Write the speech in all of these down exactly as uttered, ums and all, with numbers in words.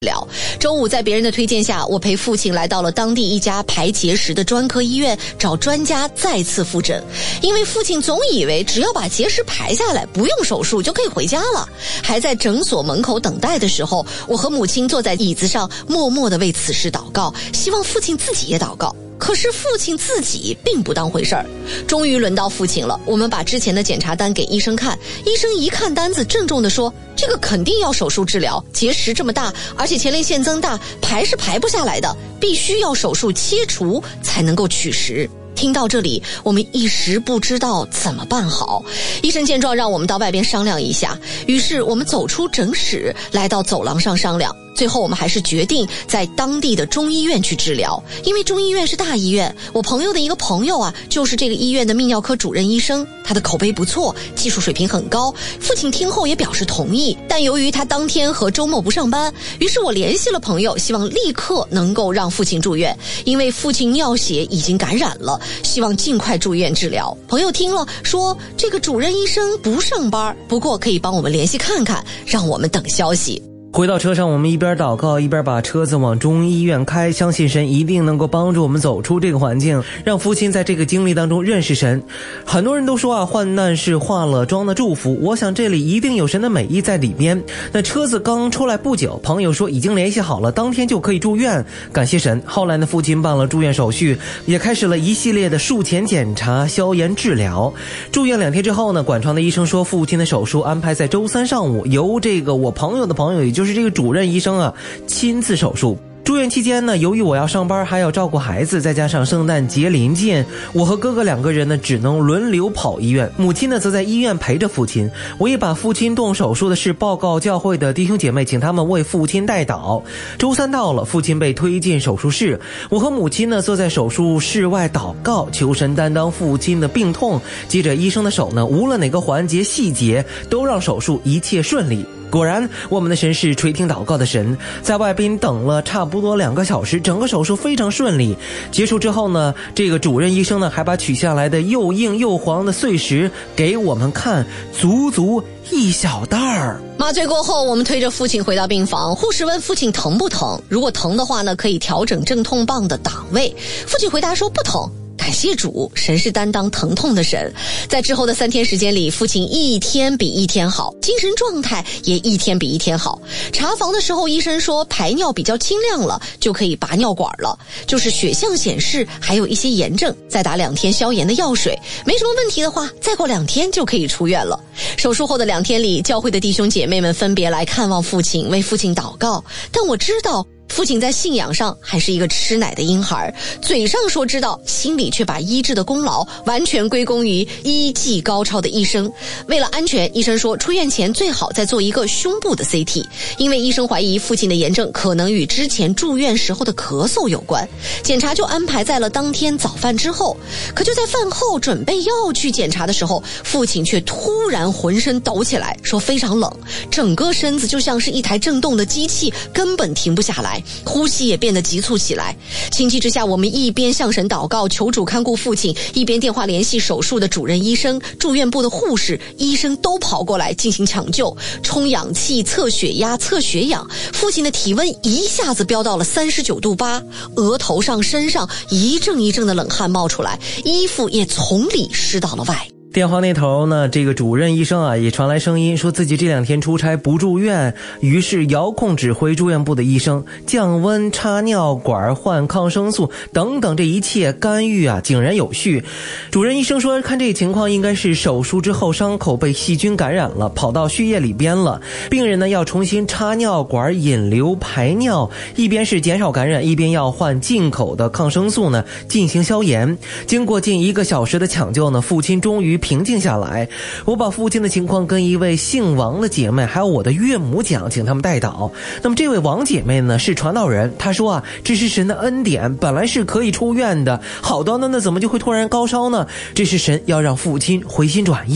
疗。周五在别人的推荐下，我陪父亲来到了当地一家排结石的专科医院，找专家再次复诊。因为父亲总以为只要把结石排下来，不用手术就可以回家了。还在诊所门口等待的时候，我和母亲坐在椅子上，默默地为此事祷告，希望父亲自己也祷告。可是父亲自己并不当回事儿。终于轮到父亲了，我们把之前的检查单给医生看，医生一看单子，郑重地说，这个肯定要手术治疗，结石这么大，而且前列腺增大，排是排不下来的，必须要手术切除才能够取石。听到这里，我们一时不知道怎么办好。医生见状让我们到外边商量一下，于是我们走出诊室，来到走廊上商量。最后我们还是决定在当地的中医院去治疗，因为中医院是大医院，我朋友的一个朋友啊，就是这个医院的泌尿科主任医生，他的口碑不错，技术水平很高。父亲听后也表示同意，但由于他当天和周末不上班，于是我联系了朋友，希望立刻能够让父亲住院，因为父亲尿血已经感染了，希望尽快住院治疗。朋友听了说，这个主任医生不上班，不过可以帮我们联系看看，让我们等消息。 回到车上，我们一边祷告一边把车子往中医院开，相信神一定能够帮助我们走出这个环境，让父亲在这个经历当中认识神。很多人都说啊，患难是化了妆的祝福，我想这里一定有神的美意在里边。那车子刚出来不久，朋友说已经联系好了，当天就可以住院，感谢神。后来呢，父亲办了住院手续，也开始了一系列的术前检查、消炎治疗。住院两天之后呢，管床的医生说，父亲的手术安排在周三上午，由这个我朋友的朋友，也就是就是这个主任医生啊，亲自手术。住院期间呢，由于我要上班还要照顾孩子，再加上圣诞节临近，我和哥哥两个人呢只能轮流跑医院，母亲呢则在医院陪着父亲。我也把父亲动手术的事报告教会的弟兄姐妹，请他们为父亲代祷。周三到了，父亲被推进手术室，我和母亲呢坐在手术室外祷告，求神担当父亲的病痛。接着医生的手呢，无论哪个环节细节都让手术一切顺利。果然我们的神是垂听祷告的神，在外边等了差不多两个小时，整个手术非常顺利。结束之后呢，这个主任医生呢还把取下来的又硬又黄的碎石给我们看，足足一小袋儿。 麻醉过后，我们推着父亲回到病房，护士问父亲疼不疼，如果疼的话呢，可以调整镇痛棒的档位。父亲回答说不疼。感谢主，神是担当疼痛的神。在之后的三天时间里，父亲一天比一天好，精神状态也一天比一天好。查房的时候，医生说排尿比较清亮了，就可以拔尿管了，就是血象显示还有一些炎症，再打两天消炎的药水，没什么问题的话，再过两天就可以出院了。手术后的两天里，教会的弟兄姐妹们分别来看望父亲，为父亲祷告，但我知道父亲在信仰上还是一个吃奶的婴孩，嘴上说知道，心里却把医治的功劳完全归功于医技高超的医生。为了安全，医生说出院前最好再做一个胸部的 C T， 因为医生怀疑父亲的炎症可能与之前住院时候的咳嗽有关。检查就安排在了当天早饭之后，可就在饭后准备要去检查的时候，父亲却突然浑身抖起来，说非常冷，整个身子就像是一台震动的机器，根本停不下来，呼吸也变得急促起来。情急之下，我们一边向神祷告求主看顾父亲，一边电话联系手术的主任医生、住院部的护士、医生都跑过来进行抢救，充氧气、测血压、测血氧。父亲的体温一下子飙到了三十九度八，额头上、身上一阵一阵的冷汗冒出来，衣服也从里湿到了外。 电话那头呢，这个主任医生啊也传来声音，说自己这两天出差不住院，于是遥控指挥住院部的医生降温、插尿管、换抗生素等等，这一切干预啊井然有序。主任医生说，看这个情况应该是手术之后伤口被细菌感染了，跑到血液里边了，病人呢要重新插尿管、引流、排尿，一边是减少感染，一边要换进口的抗生素呢进行消炎。经过近一个小时的抢救呢，父亲终于平静下来。我把父亲的情况跟一位姓王的姐妹还有我的岳母讲，请他们代祷。那么这位王姐妹呢是传道人，她说啊，这是神的恩典，本来是可以出院的，好端端的怎么就会突然高烧呢？这是神要让父亲回心转意。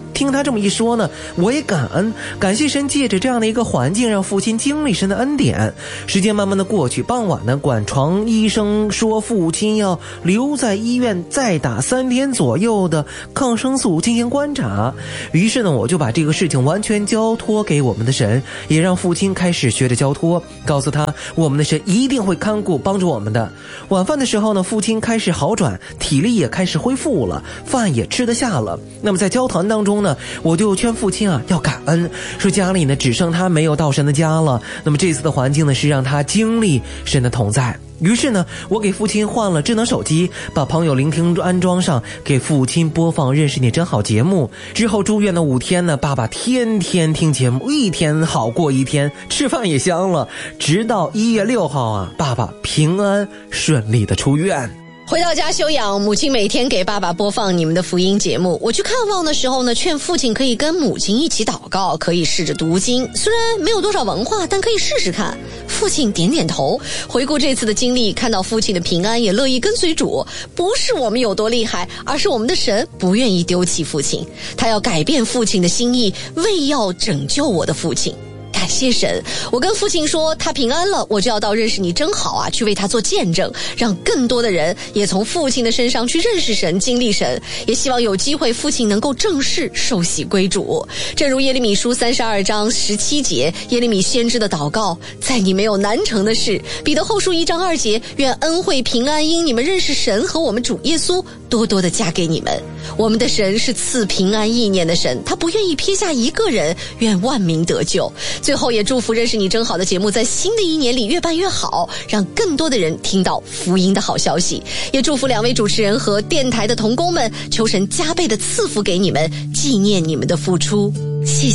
听他这么一说呢，我也感恩，感谢神借着这样的一个环境，让父亲经历神的恩典。时间慢慢的过去，傍晚呢，管床医生说父亲要留在医院再打三天左右的抗生素进行观察。于是呢，我就把这个事情完全交托给我们的神，也让父亲开始学着交托，告诉他我们的神一定会看顾帮助我们的。晚饭的时候呢，父亲开始好转，体力也开始恢复了，饭也吃得下了。那么在交谈当中呢，我就劝父亲啊要感恩，说家里呢只剩他没有到神的家了。那么这次的环境呢是让他经历神的同在。于是呢，我给父亲换了智能手机，把朋友聆听安装上，给父亲播放认识你真好节目。之后住院的五天呢，爸爸天天听节目，一天好过一天，吃饭也香了。直到一月六号啊，爸爸平安顺利的出院。 回到家休养，母亲每天给爸爸播放你们的福音节目。我去看望的时候呢，劝父亲可以跟母亲一起祷告，可以试着读经。虽然没有多少文化，但可以试试看。父亲点点头。回顾这次的经历，看到父亲的平安，也乐意跟随主。不是我们有多厉害，而是我们的神不愿意丢弃父亲，他要改变父亲的心意，为要拯救我的父亲。感谢神，我跟父亲说他平安了，我就要到认识你真好啊去为他做见证，让更多的人也从父亲的身上去认识神，经历神。也希望有机会父亲能够正式受洗归主。正如耶利米书三十二章十七节，耶利米先知的祷告，在你没有难成的事。彼得后书一章二节，愿恩惠平安因你们认识神和我们主耶稣多多的加给你们。我们的神是赐平安意念的神，他不愿意撇下一个人，愿万民得救。最后也祝福认识你真好的节目在新的一年里越办越好，让更多的人听到福音的好消息。也祝福两位主持人和电台的同工们，求神加倍的赐福给你们，纪念你们的付出。谢谢。